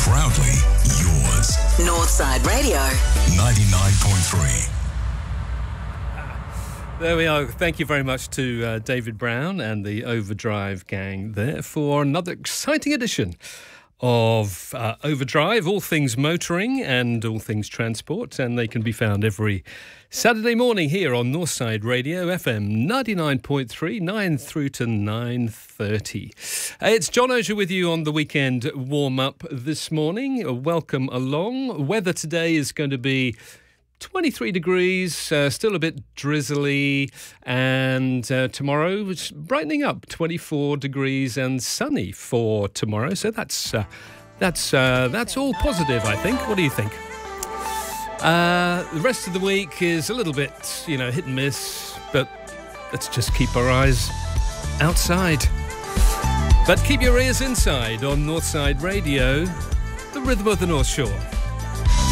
Proudly yours. Northside Radio. 99.3. There we are. Thank you very much to David Brown and the Overdrive gang there for another exciting edition of Overdrive, all things motoring and all things transport, and they can be found every Saturday morning here on Northside Radio, FM 99.3, 9 through to 9:30. It's John Ogier with you on the weekend warm-up this morning. Welcome along. Weather today is going to be 23 degrees, still a bit drizzly, and tomorrow it's brightening up, 24 degrees and sunny for tomorrow. So that's all positive, I think. What do you think? The rest of the week is a little bit, hit and miss, but let's just keep our eyes outside. But keep your ears inside on Northside Radio, the rhythm of the North Shore.